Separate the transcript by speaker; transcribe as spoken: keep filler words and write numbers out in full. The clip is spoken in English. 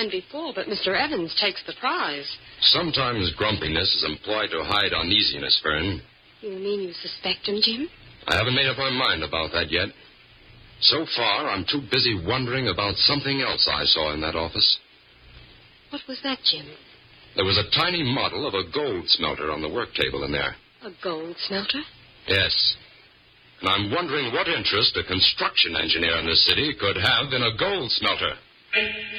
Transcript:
Speaker 1: mind before, but Mister Evans takes the prize.
Speaker 2: Sometimes grumpiness is employed to hide uneasiness, Fern.
Speaker 1: You mean you suspect him, Jim?
Speaker 2: I haven't made up my mind about that yet. So far, I'm too busy wondering about something else I saw in that office.
Speaker 1: What was that, Jim?
Speaker 2: There was a tiny model of a gold smelter on the work table in there.
Speaker 1: A gold smelter?
Speaker 2: Yes. And I'm wondering what interest a construction engineer in the city could have in a gold smelter.